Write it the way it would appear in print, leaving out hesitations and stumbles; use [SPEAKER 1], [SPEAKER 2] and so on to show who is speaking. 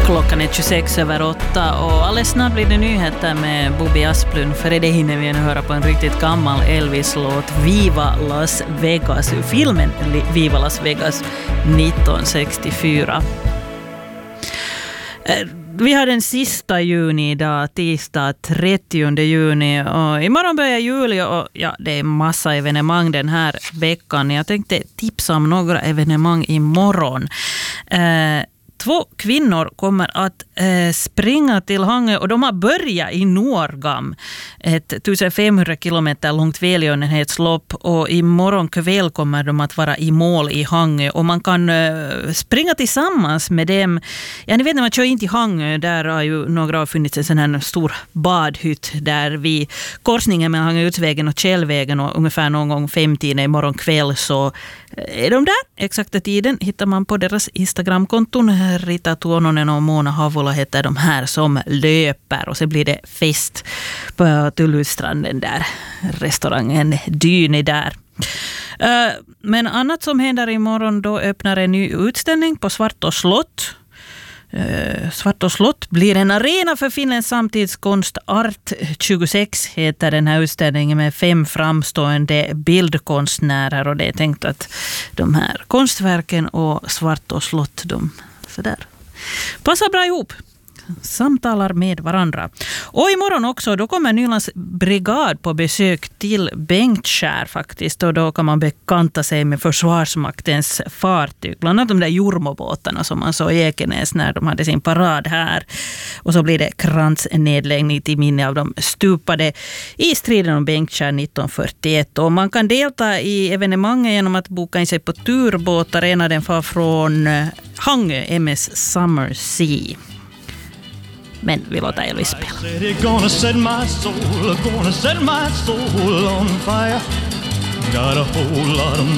[SPEAKER 1] Klockan är 26:08 och alldeles snart blir det nyheter med Bobby Asplund. För det hinner vi höra på en riktigt gammal Elvis-låt, Viva Las Vegas, filmen Viva Las Vegas 1964. Vi har den sista juni idag, tisdag 30 juni, och imorgon börjar juli och ja, det är massa evenemang den här veckan. Jag tänkte tipsa om några evenemang imorgon. 2 kvinnor kommer att springa till Hangö och de har börjat i Norgam. Ett 1500 kilometer långt välgörenhetslopp, och imorgon kväll kommer de att vara i mål i Hangö och man kan springa tillsammans med dem. Ja, ni vet när man kör in till Hangö, där har ju några har funnits en sån här stor badhytt där vid korsningen mellan Hangöutsvägen och Källvägen, och ungefär någon gång 5-tiden imorgon kväll så är de där. Exakta tiden hittar man på deras Instagramkonton. Rita Tuononen och Mona Havola heter de här som löper, och så blir det fest på Tullhusstranden där, restaurangen Dyni där. Men annat som händer imorgon, då öppnar en ny utställning på Svartå slott. Svartå slott blir en arena för Finlands samtidskonst. Art 26 heter den här utställningen med 5 framstående bildkonstnärer, och det är tänkt att de här konstverken och Svartå slott, de sådär passar bra ihop, samtalar med varandra. Och imorgon också, då kommer Nylands brigad på besök till Bengtskär faktiskt, och då kan man bekanta sig med Försvarsmaktens fartyg, bland annat de där Jormobåtarna som man såg i Ekenäs när de hade sin parad här. Och så blir det kransnedläggning till minne av de stupade i striden om Bengtskär 1941, och man kan delta i evenemanget genom att boka in sig på turbåtar. En av den far från Hangö MS Summer Sea. Men vi låter Elvis spela. Gonna set my soul on fire. Got a whole lot of